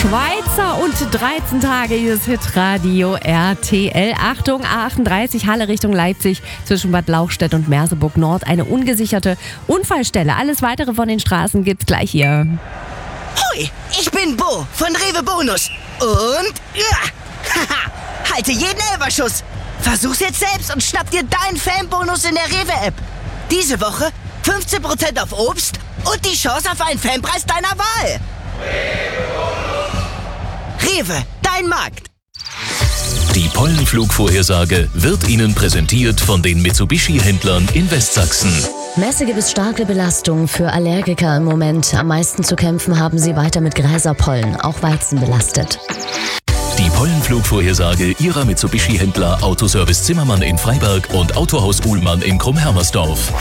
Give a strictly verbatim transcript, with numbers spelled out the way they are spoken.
Schweizer und dreizehn Tage dieses Hitradio R T L. Achtung, A achtunddreißig, Halle Richtung Leipzig zwischen Bad Lauchstädt und Merseburg Nord. Eine ungesicherte Unfallstelle. Alles weitere von den Straßen gibt's gleich hier. Hui, ich bin Bo von Rewe Bonus. Und ja, haha, halte jeden Elberschuss. Versuch's jetzt selbst und schnapp dir deinen Fanbonus in der Rewe-App. Diese Woche fünfzehn Prozent auf Obst und die Chance auf einen Fanpreis deiner Wahl. Rewe, dein Markt. Die Pollenflugvorhersage wird Ihnen präsentiert von den Mitsubishi-Händlern in Westsachsen. Mäßige bis starke Belastung für Allergiker im Moment. Am meisten zu kämpfen haben sie weiter mit Gräserpollen, auch Weizen belastet. Die Pollenflugvorhersage Ihrer Mitsubishi-Händler Autoservice Zimmermann in Freiberg und Autohaus Uhlmann in Krumm-Hermersdorf.